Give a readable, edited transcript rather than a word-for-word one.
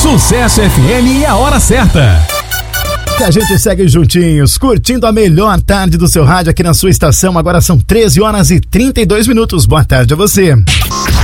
Sucesso FM e a hora certa. E a gente segue juntinhos, curtindo a melhor tarde do seu rádio aqui na sua estação. Agora são 13 horas e 32 minutos. Boa tarde a você.